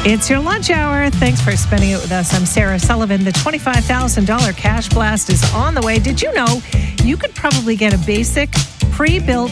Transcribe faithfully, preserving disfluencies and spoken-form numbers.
It's your lunch hour. Thanks for spending it with us. I'm Sarah Sullivan. The twenty-five thousand dollars cash blast is on the way. Did you know you could probably get a basic pre-built